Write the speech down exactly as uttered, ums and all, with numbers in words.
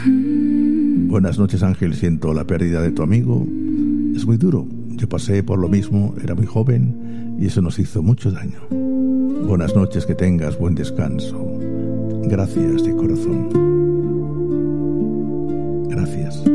Buenas noches, Ángel. Siento la pérdida de tu amigo. Es muy duro. Yo pasé por lo mismo, era muy joven y eso nos hizo mucho daño. Buenas noches, que tengas buen descanso. Gracias de corazón. Gracias.